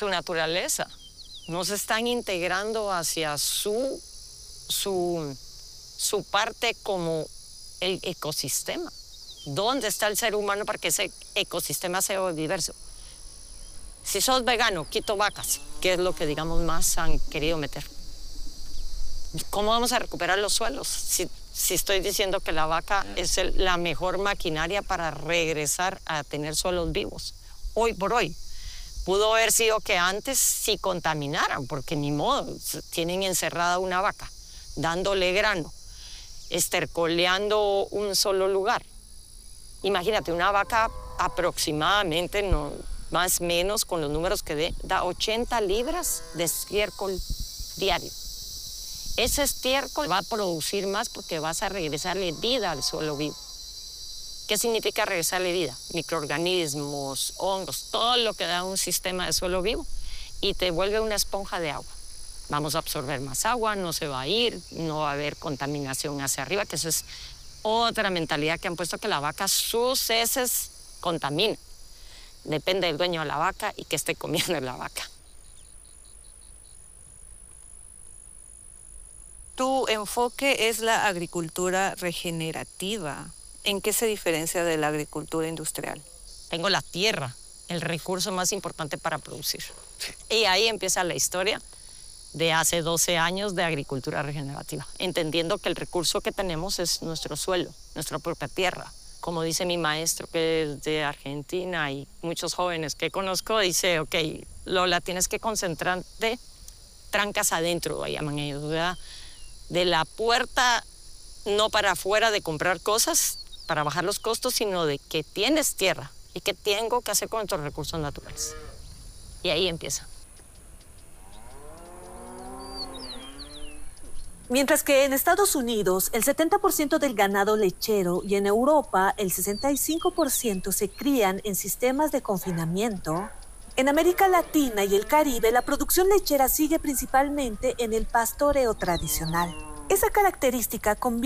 su naturaleza. No se están integrando hacia su parte como el ecosistema. ¿Dónde está el ser humano para que ese ecosistema sea diverso? Si sos vegano, quito vacas, que es lo que, digamos, más han querido meter. ¿Cómo vamos a recuperar los suelos? Si estoy diciendo que la vaca es la mejor maquinaria para regresar a tener suelos vivos. Hoy por hoy. Pudo haber sido que antes sí contaminaran, porque ni modo, tienen encerrada una vaca, dándole grano, estercoleando un solo lugar. Imagínate, una vaca aproximadamente, no, más o menos con los números que dé, da 80 libras de estiércol diario. Ese estiércol va a producir más porque vas a regresarle vida al suelo vivo. ¿Qué significa regresarle vida? Microorganismos, hongos, todo lo que da un sistema de suelo vivo y te vuelve una esponja de agua. Vamos a absorber más agua, no se va a ir, no va a haber contaminación hacia arriba, que eso es otra mentalidad que han puesto, que la vaca, sus heces contamina. Depende del dueño de la vaca y qué esté comiendo la vaca. Tu enfoque es la agricultura regenerativa. ¿En qué se diferencia de la agricultura industrial? Tengo la tierra, el recurso más importante para producir. Y ahí empieza la historia de hace 12 años de agricultura regenerativa, entendiendo que el recurso que tenemos es nuestro suelo, nuestra propia tierra. Como dice mi maestro, que es de Argentina, y muchos jóvenes que conozco, dice, ok, Lola, tienes que concentrarte trancas adentro, llaman ellos, ¿verdad? De la puerta, no para afuera de comprar cosas, para bajar los costos, sino de que tienes tierra y qué tengo que hacer con estos recursos naturales. Y ahí empieza. Mientras que en Estados Unidos el 70% del ganado lechero y en Europa el 65% se crían en sistemas de confinamiento, en América Latina y el Caribe la producción lechera sigue principalmente en el pastoreo tradicional. Esa característica convierte